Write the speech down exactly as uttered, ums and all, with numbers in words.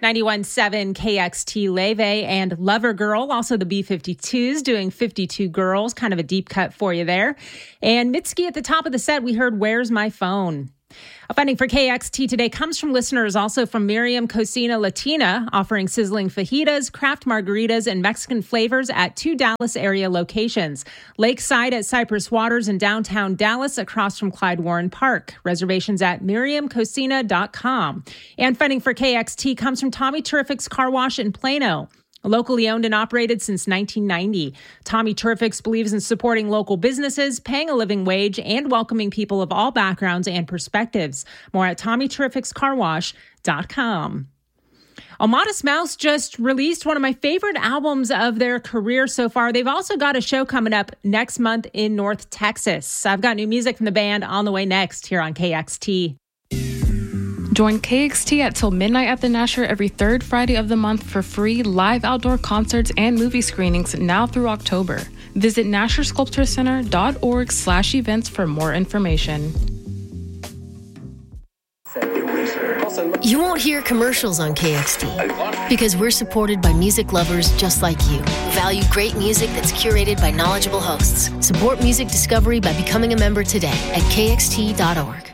ninety-one point seven K X T Leve and Lover Girl, also the B fifty-twos doing fifty-two Girls, kind of a deep cut for you there. And Mitski at the top of the set, we heard Where's My Phone? Funding for K X T today comes from listeners also from Miriam Cocina Latina, offering sizzling fajitas, craft margaritas, and Mexican flavors at two Dallas area locations. Lakeside at Cypress Waters in downtown Dallas, across from Clyde Warren Park. Reservations at miriam cocina dot com. And funding for K X T comes from Tommy Terrific's Car Wash in Plano. Locally owned and operated since nineteen ninety. Tommy Terrifics believes in supporting local businesses, paying a living wage, and welcoming people of all backgrounds and perspectives. More at tommy terrifics car wash dot com. Oh, Modest Mouse just released one of my favorite albums of their career so far. They've also got a show coming up next month in North Texas. I've got new music from the band on the way next here on K X T. Join K X T at Till Midnight at the Nasher every third Friday of the month for free live outdoor concerts and movie screenings now through October. Visit nasher sculpture center dot org slash events for more information. You won't hear commercials on K X T because we're supported by music lovers just like you who value great music that's curated by knowledgeable hosts. Support music discovery by becoming a member today at K X T dot org.